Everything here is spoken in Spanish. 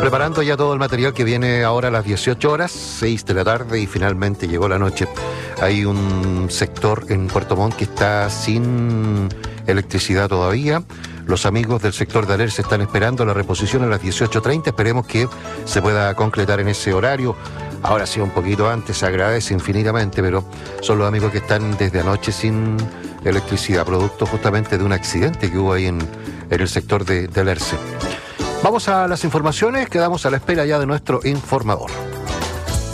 preparando ya todo el material que viene ahora a las 18 horas, 6 de la tarde, y finalmente llegó la noche. Hay un sector en Puerto Montt que está sin electricidad todavía. Los amigos del sector de Alerce están esperando la reposición a las 18:30. Esperemos que se pueda concretar en ese horario. Ahora sí, un poquito antes, se agradece infinitamente, pero son los amigos que están desde anoche sin electricidad, producto justamente de un accidente que hubo ahí en el sector de Alerce. Vamos a las informaciones, quedamos a la espera ya de nuestro informador.